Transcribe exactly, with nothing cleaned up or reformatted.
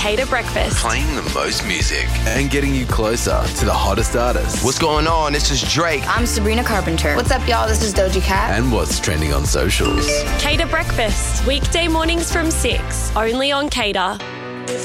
Cater Breakfast. Playing the most music and getting you closer to the hottest artists. What's going on? This is Drake. I'm Sabrina Carpenter. What's up, y'all? This is Doja Cat. And what's trending on socials. Cater Breakfast, weekday mornings from six, only on Cater.